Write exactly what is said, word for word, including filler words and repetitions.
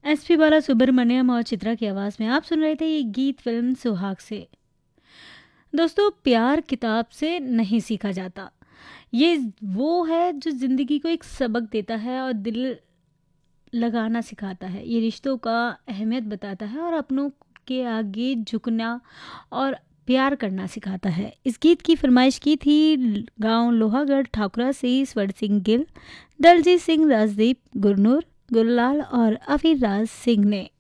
SP बाला सुब्रमण्यम और चित्रा की आवाज़ में आप सुन रहे थे ये गीत फिल्म सुहाग से। दोस्तों, प्यार किताब से नहीं सीखा जाता। ये वो है जो ज़िंदगी को एक सबक देता है और दिल लगाना सिखाता है। ये रिश्तों का अहमियत बताता है और अपनों के आगे झुकना और प्यार करना सिखाता है। इस गीत की फरमाइश की थी गांव लोहागढ़ ठाकुरा से स्वर सिंह गिल, दलजीत सिंह, राजदीप, गुरनूर, गुरलाल और अफीर राज सिंह ने।